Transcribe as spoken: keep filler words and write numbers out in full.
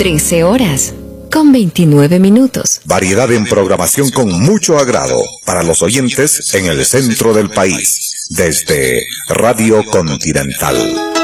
trece horas con veintinueve minutos. Variedad en programación con mucho agrado para los oyentes en el centro del país, desde Radio Continental.